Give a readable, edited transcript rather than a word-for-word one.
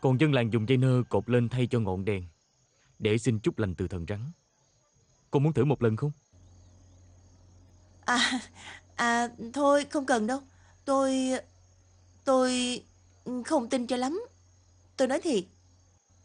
Còn dân làng dùng dây nơ cột lên thay cho ngọn đèn để xin chúc lành từ thần rắn. Con muốn thử một lần không? À, thôi không cần đâu. Tôi không tin cho lắm. Tôi nói thiệt.